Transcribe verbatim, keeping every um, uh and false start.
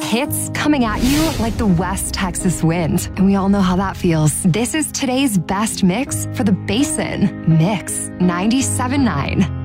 Hits coming at you like the West Texas wind. And we all know how that feels. This is today's best mix for the Basin. Mix ninety-seven point nine.